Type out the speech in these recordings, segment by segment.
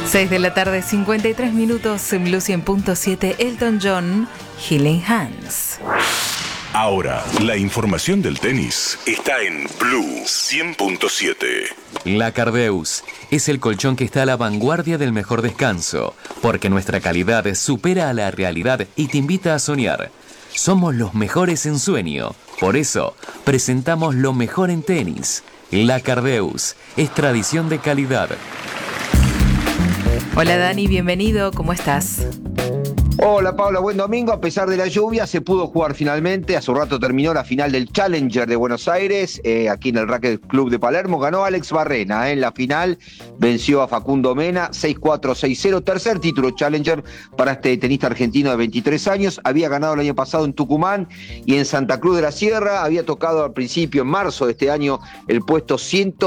6 de la tarde, 53 minutos en Blue 100.7, Elton John, Healing Hands. Ahora, la información del tenis está en Blue 100.7. La Cardeus es el colchón que está a la vanguardia del mejor descanso, porque nuestra calidad supera a la realidad y te invita a soñar. Somos los mejores en sueño, por eso presentamos lo mejor en tenis. La Cardeus es tradición de calidad. Hola Dani, bienvenido, ¿cómo estás? Hola Paula, buen domingo. A pesar de la lluvia se pudo jugar finalmente. Hace un rato terminó la final del Challenger de Buenos Aires, aquí en el Racket Club de Palermo. Ganó Alex Barrena en la final, venció a Facundo Mena 6-4, 6-0. Tercer título Challenger para este tenista argentino de 23 años. Había ganado el año pasado en Tucumán y en Santa Cruz de la Sierra. Había tocado al principio, en marzo de este año, el puesto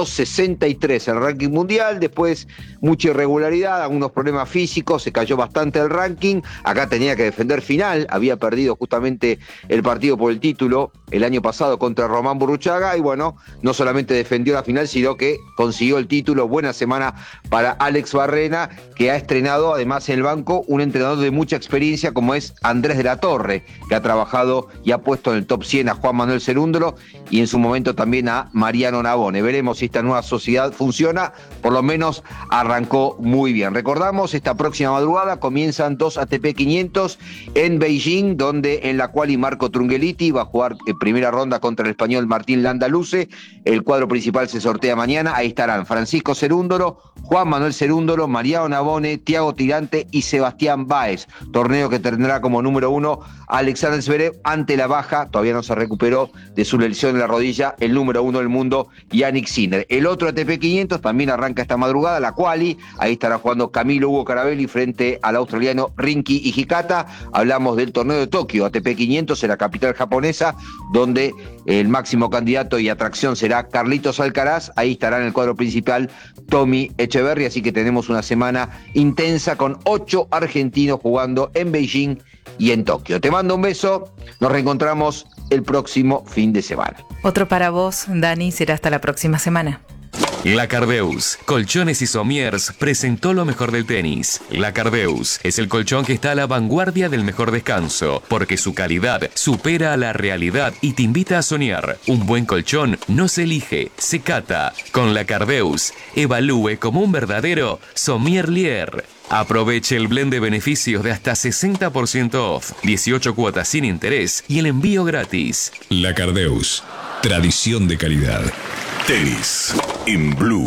163 en el ranking mundial. Después mucha irregularidad, algunos problemas físicos, se cayó bastante el ranking. Acá tenía que defender final, había perdido justamente el partido por el título el año pasado contra Román Burruchaga y bueno, no solamente defendió la final, sino que consiguió el título. Buena semana para Alex Barrena, que ha estrenado además en el banco un entrenador de mucha experiencia como es Andrés de la Torre, que ha trabajado y ha puesto en el top 100 a Juan Manuel Cerúndolo y en su momento también a Mariano Navone. Veremos si esta nueva sociedad funciona, por lo menos arrancó muy bien. Recordamos, esta próxima madrugada comienzan 2 ATP 500 en Beijing, donde en la quali Marco Trungeliti va a jugar primera ronda contra el español Martín Landaluce. El cuadro principal se sortea mañana. Ahí estarán Francisco Cerúndolo, Juan Manuel Cerúndolo, Mariano Navone, Thiago Tirante y Sebastián Báez. Torneo que tendrá como número 1 Alexander Zverev ante la baja, todavía no se recuperó de su lesión en la rodilla, el número 1 del mundo, Yannick Sinner. El otro ATP 500 también arranca esta madrugada, la quali. Ahí estará jugando Camilo Hugo Carabelli frente al australiano Rinky Hijikata. Hablamos del torneo de Tokio, ATP 500 en la capital japonesa, donde el máximo candidato y atracción será Carlitos Alcaraz. Ahí estará en el cuadro principal Tommy Echeverry, así que tenemos una semana intensa con 8 argentinos jugando en Beijing y en Tokio. Te mando un beso, nos reencontramos el próximo fin de semana. Otro para vos, Dani, será hasta la próxima semana. La Cardeus, Colchones y Somiers, presentó lo mejor del tenis. La Cardeus es el colchón que está a la vanguardia del mejor descanso, porque su calidad supera a la realidad y te invita a soñar. Un buen colchón no se elige, se cata. Con La Cardeus, evalúe como un verdadero sommelier. Aproveche el blend de beneficios de hasta 60% off, 18 cuotas sin interés y el envío gratis. La Cardeus, tradición de calidad. Tenis en Blue.